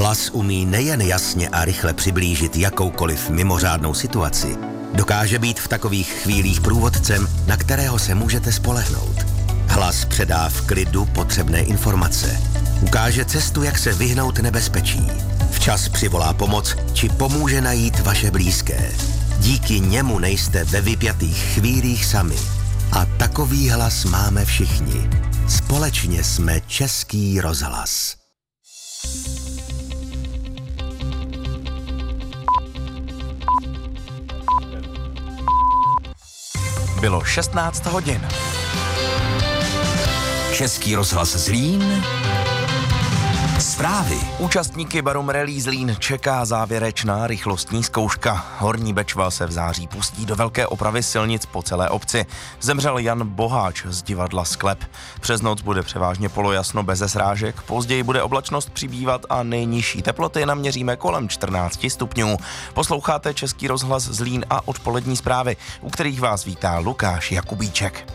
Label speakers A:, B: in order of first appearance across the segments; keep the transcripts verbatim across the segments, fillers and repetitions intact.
A: Hlas umí nejen jasně a rychle přiblížit jakoukoliv mimořádnou situaci, dokáže být v takových chvílích průvodcem, na kterého se můžete spolehnout. Hlas předá v klidu potřebné informace. Ukáže cestu, jak se vyhnout nebezpečí. Včas přivolá pomoc, či pomůže najít vaše blízké. Díky němu nejste ve vypjatých chvílích sami. A takový hlas máme všichni. Společně jsme Český rozhlas.
B: Bylo šestnáct hodin.
C: Český rozhlas Zlín. Zprávy.
B: Účastníky Barum Rally Zlín čeká závěrečná rychlostní zkouška. Horní Bečva se v září pustí do velké opravy silnic po celé obci. Zemřel Jan Boháč z divadla Sklep. Přes noc bude převážně polojasno beze srážek, později bude oblačnost přibývat a nejnižší teploty naměříme kolem čtrnáct stupňů. Posloucháte Český rozhlas Zlín a odpolední zprávy, u kterých vás vítá Lukáš Jakubíček.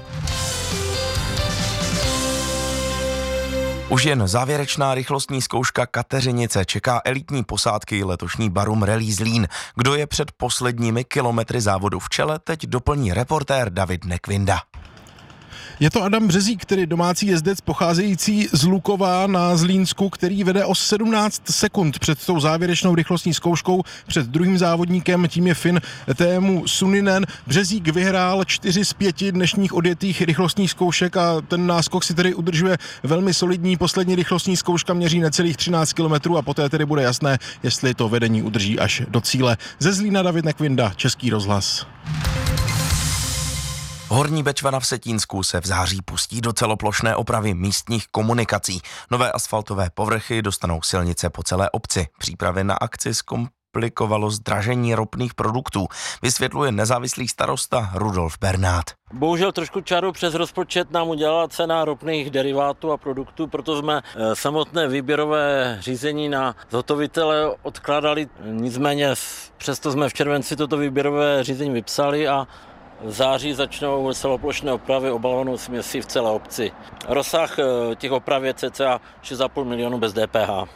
B: Už jen závěrečná rychlostní zkouška Kateřinice čeká elitní posádky letošní Barum Rally Zlín. Kdo je před posledními kilometry závodu v čele, teď doplní reportér David Nekvinda.
D: Je to Adam Březík, tedy domácí jezdec pocházející z Lukova na Zlínsku, který vede o sedmnáct sekund před tou závěrečnou rychlostní zkouškou, před druhým závodníkem, tím je Fin Teemu Suninen. Březík vyhrál čtyři z pěti dnešních odjetých rychlostních zkoušek a ten náskok si tedy udržuje velmi solidní. Poslední rychlostní zkouška měří necelých třináct kilometrů a poté tedy bude jasné, jestli to vedení udrží až do cíle. Ze Zlína David Nekvinda, Český rozhlas.
B: Horní Bečva na Vsetínsku se v září pustí do celoplošné opravy místních komunikací. Nové asfaltové povrchy dostanou silnice po celé obci. Přípravy na akci zkomplikovalo zdražení ropných produktů, vysvětluje nezávislý starosta Rudolf Bernát.
E: Bohužel trošku čáru přes rozpočet nám udělala cena ropných derivátů a produktů, proto jsme samotné výběrové řízení na zhotovitele odkládali. Nicméně přesto jsme v červenci toto výběrové řízení vypsali a v září začnou celoplošné opravy obalovanou směsí v celé obci. Rozsah těch oprav je cca šest a půl milionu bez D P H.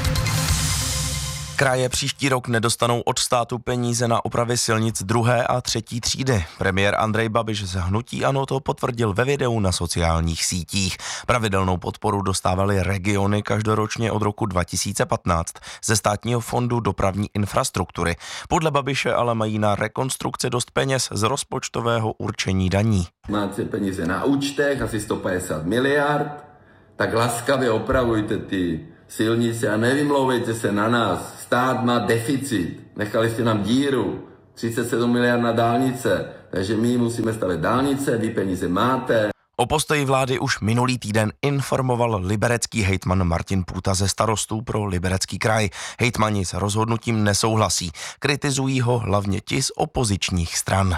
B: Kraje příští rok nedostanou od státu peníze na opravy silnic druhé a třetí třídy. Premiér Andrej Babiš z hnutí ANO to potvrdil ve videu na sociálních sítích. Pravidelnou podporu dostávaly regiony každoročně od roku dva tisíce patnáct ze státního fondu dopravní infrastruktury. Podle Babiše ale mají na rekonstrukce dost peněz z rozpočtového určení daní.
F: Máte peníze na účtech, asi sto padesát miliard, tak laskavě opravujte ty silnice a nevymlouvejte se na nás. Stát má deficit. Nechali jste nám díru. třicet sedm miliard na dálnice. Takže my musíme stavět dálnice, vy peníze máte.
B: O postoji vlády už minulý týden informoval liberecký hejtman Martin Půta ze Starostů pro Liberecký kraj. Hejtmani s rozhodnutím nesouhlasí. Kritizují ho hlavně ti z opozičních stran.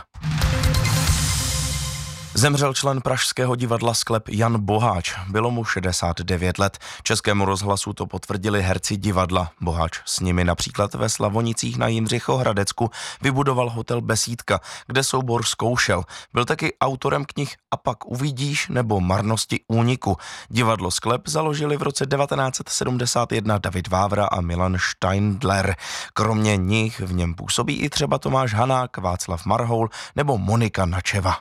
B: Zemřel člen pražského divadla Sklep Jan Boháč. Bylo mu šedesát devět let. Českému rozhlasu to potvrdili herci divadla. Boháč s nimi například ve Slavonicích na Jindřichohradecku vybudoval hotel Besídka, kde soubor zkoušel. Byl taky autorem knih A pak uvidíš nebo Marnosti úniku. Divadlo Sklep založili v roce devatenáct set sedmdesát jedna David Vávra a Milan Steindler. Kromě nich v něm působí i třeba Tomáš Hanák, Václav Marhoul nebo Monika Načeva.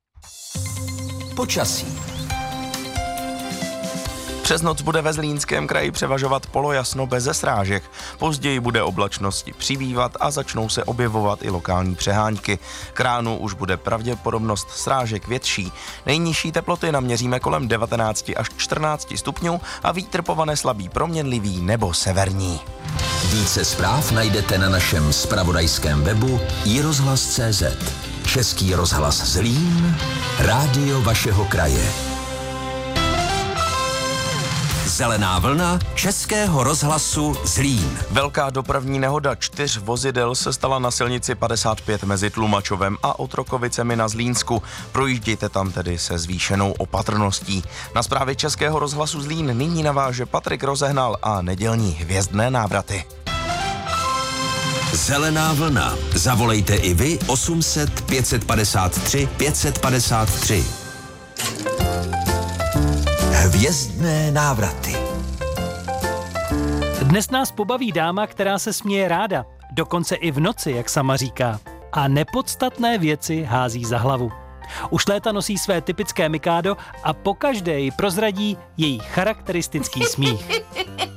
C: Počasí.
B: Přes noc bude ve Zlínském kraji převažovat polojasno beze srážek. Později bude oblačnosti přibývat a začnou se objevovat i lokální přehánky. K ránu už bude pravděpodobnost srážek větší. Nejnižší teploty naměříme kolem devatenáct až čtrnáct stupňů a vítr povane slabý proměnlivý nebo severní.
C: Více zpráv najdete na našem zpravodajském webu i rozhlas tečka cé zet. Český rozhlas Zlín, rádio vašeho kraje. Zelená vlna Českého rozhlasu Zlín.
B: Velká dopravní nehoda čtyř vozidel se stala na silnici padesát pět mezi Tlumačovem a Otrokovicemi na Zlínsku. Projíždějte tam tedy se zvýšenou opatrností. Na zprávy Českého rozhlasu Zlín nyní naváže Patrik Rozehnal a nedělní hvězdné návraty.
C: Zelená vlna. Zavolejte i vy osm set pět set padesát tři pět set padesát tři. Hvězdné návraty.
G: Dnes nás pobaví dáma, která se směje ráda, dokonce i v noci, jak sama říká, a nepodstatné věci hází za hlavu. Už léta nosí své typické mikádo a pokaždé ji prozradí její charakteristický smích.